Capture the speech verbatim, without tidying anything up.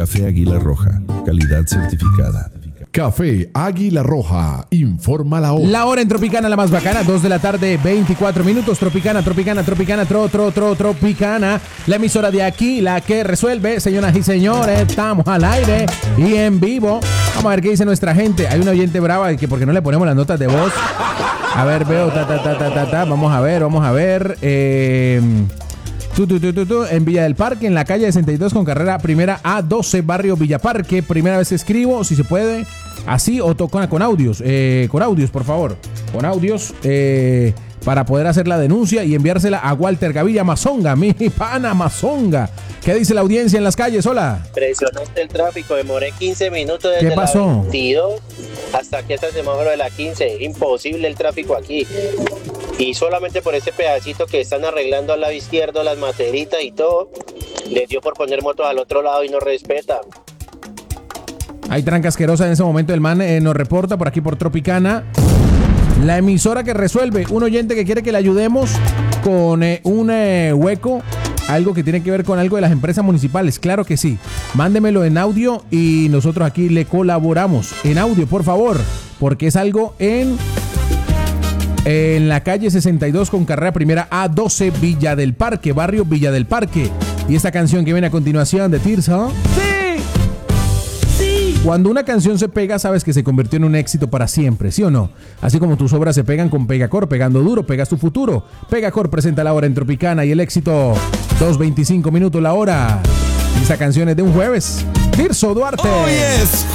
Café Águila Roja, calidad certificada. Café Águila Roja, informa la hora. La hora en Tropicana, la más bacana, dos de la tarde, veinticuatro minutos. Tropicana, Tropicana, Tropicana, tro, tro, tro, Tropicana. La emisora de aquí, la que resuelve. Señoras y señores, estamos al aire y en vivo. Vamos a ver qué dice nuestra gente. Hay una oyente brava que porque no le ponemos las notas de voz. A ver, veo, ta, ta, ta, ta, ta, ta. Vamos a ver, vamos a ver. Eh... Tú, tú, tú, tú, tú, en Villa del Parque, en la calle sesenta y dos con carrera primera A doce, barrio Villa Parque. Primera vez que escribo, si se puede, así o to- con, con audios, eh, con audios, por favor, con audios, eh, para poder hacer la denuncia y enviársela a Walter Gavilla Mazonga, mi pana Mazonga. ¿Qué dice la audiencia en las calles? Hola. Impresionante el tráfico, demoré quince minutos desde ¿Qué pasó? la veintidós hasta que este semáforo de la quince. Imposible el tráfico aquí. Y solamente por ese pedacito que están arreglando al lado izquierdo las materitas y todo, les dio por poner motos al otro lado y no respetan. Hay tranca asquerosa en ese momento. El man eh, nos reporta por aquí por Tropicana. La emisora que resuelve. Un oyente que quiere que le ayudemos con eh, un eh, hueco. Algo que tiene que ver con algo de las empresas municipales. Claro que sí. Mándemelo en audio y nosotros aquí le colaboramos. En audio, por favor. Porque es algo en... En la calle sesenta y dos con carrera primera A doce, Villa del Parque, barrio Villa del Parque. Y esta canción que viene a continuación de Tirsa. ¡Sí! ¡Sí! Cuando una canción se pega, sabes que se convirtió en un éxito para siempre, ¿sí o no? Así como tus obras se pegan con Pegacor, pegando duro, pegas tu futuro. Pegacor presenta la hora en Tropicana y el éxito, dos veinticinco minutos la hora. Y esta canción es de un jueves. Tirso Duarte. Oh, yes.